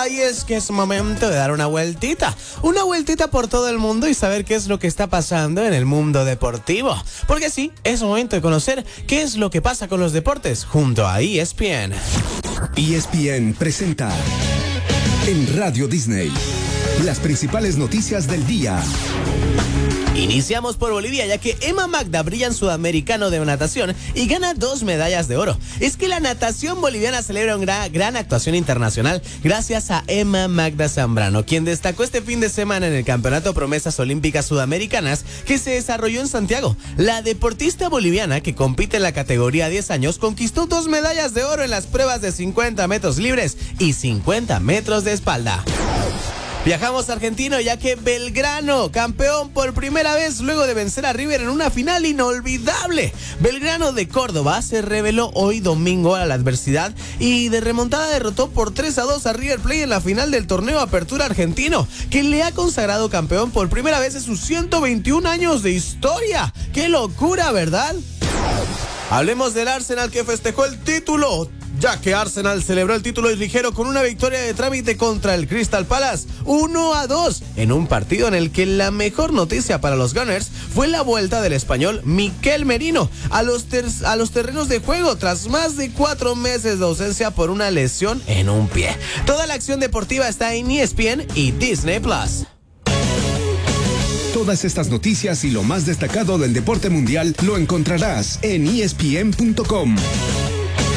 y es que es momento de dar una vueltita por todo el mundo y saber qué es lo que está pasando en el mundo deportivo. Porque sí, es momento de conocer qué es lo que pasa con los deportes junto a ESPN. ESPN presenta en Radio Disney las principales noticias del día. Iniciamos por Bolivia, ya que Emma Magda brilla en Sudamericano de natación y gana 2 medallas de oro. Es que la natación boliviana celebra una gran actuación internacional gracias a Emma Magda Zambrano, quien destacó este fin de semana en el Campeonato Promesas Olímpicas Sudamericanas que se desarrolló en Santiago. La deportista boliviana, que compite en la categoría 10 años, conquistó 2 medallas de oro en las pruebas de 50 metros libres y 50 metros de espalda. Viajamos a Argentina, ya que Belgrano, campeón por primera vez luego de vencer a River en una final inolvidable. Belgrano de Córdoba se reveló hoy domingo a la adversidad y de remontada derrotó por 3-2 a River Plate en la final del torneo Apertura Argentino, que le ha consagrado campeón por primera vez en sus 121 años de historia. ¡Qué locura!, ¿verdad? Hablemos del Arsenal, que festejó el título, ya que Arsenal celebró el título ligero con una victoria de trámite contra el Crystal Palace 1-2 en un partido en el que la mejor noticia para los Gunners fue la vuelta del español Mikel Merino a los terrenos de juego tras más de 4 meses de ausencia por una lesión en un pie. Toda la acción deportiva está en ESPN y Disney Plus. Todas estas noticias y lo más destacado del deporte mundial lo encontrarás en ESPN.com.